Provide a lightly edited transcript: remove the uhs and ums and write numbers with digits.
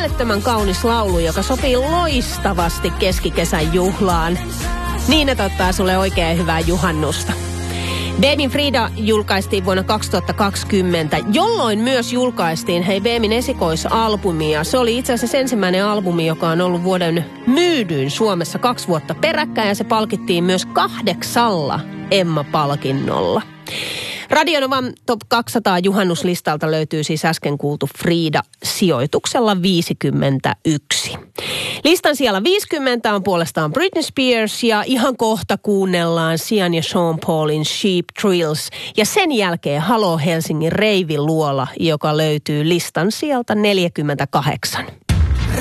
äärettömän kaunis laulu, joka sopii loistavasti keskikesän juhlaan. Niina toivottaa sulle oikein hyvää juhannusta. Beemin Frida julkaistiin vuonna 2020, jolloin myös julkaistiin Beemin esikoisalbumi. Ja se oli itse asiassa ensimmäinen albumi, joka on ollut vuoden myydyin Suomessa 2 vuotta peräkkäin. Ja se palkittiin myös 8 Emma-palkinnolla. Radionovan Top 200 juhannuslistalta löytyy siis äsken kuultu Frida sijoituksella 51. Listan siellä 50 on puolestaan Britney Spears ja ihan kohta kuunnellaan Sian ja Sean Paulin Sheep Thrills. Ja sen jälkeen Halo Helsingin Reivi Luola, joka löytyy listan sieltä 48.